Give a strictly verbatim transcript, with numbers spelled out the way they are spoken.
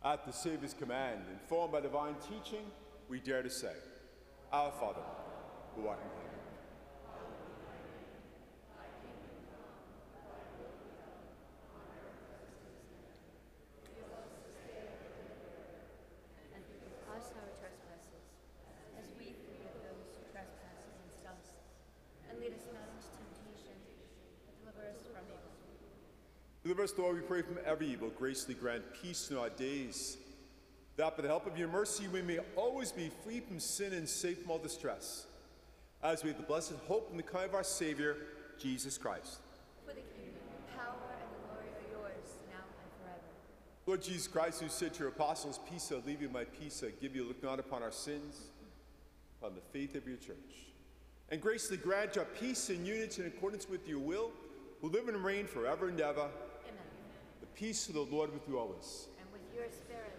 At the Savior's command, informed by divine teaching, we dare to say, Our Father, who art in heaven. And forgive us our trespasses, as we forgive those who trespass against us. And lead us not into temptation, but deliver us from evil. Deliver us, Lord, we pray, from every evil. Graciously grant peace in our days, that by the help of your mercy we may always be free from sin and safe from all distress, as we have the blessed hope and the coming of our Savior, Jesus Christ. For the kingdom, power, and the glory are yours, now and forever. Lord Jesus Christ, who said to your apostles, Peace I leave you, my peace I give you, look not upon our sins, upon the faith of your church. And graciously grant your peace and unity in accordance with your will, who live and reign forever and ever. Amen. The peace of the Lord with you always. And with your spirit.